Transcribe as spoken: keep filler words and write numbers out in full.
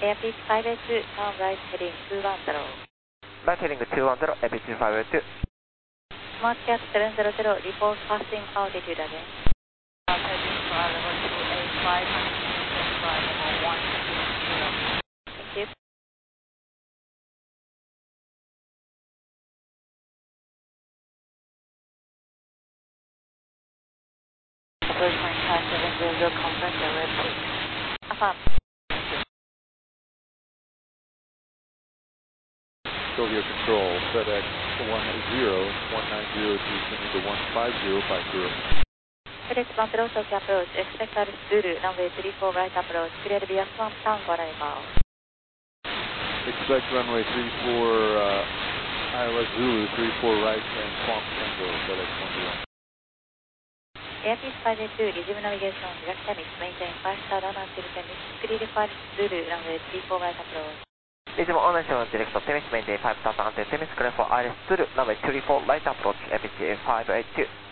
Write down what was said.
Airpeak five eight two, turn right heading two one zero. Right heading two one zero, Airpeak five eight two. SmartCat seven zero zero, report passing altitude again. Heading for level two eight five, five level one zero. Thank you. Approach SmartCat seven zero zero, confirm the red peak. Affirm. Sylvia Control, FedEx one zero, one nine zero, descending to one five zero five zero. FedEx one zero, Tokyo approach, expect Alice Zulu, runway three four right approach, clear V S one, tango arrival. Expect runway three four, uh, Iowa Zulu, three four right and Swamp Tango, FedEx one zero. Airpeak five eight two, resume navigation, direct Temis, maintain five star runner until Temis, clear five Zulu, runway three four right approach. Resume on nation direct Temis, maintain five thousand until Temis, clear for Iris Zulu, runway three four right approach, Airpeak five eight two.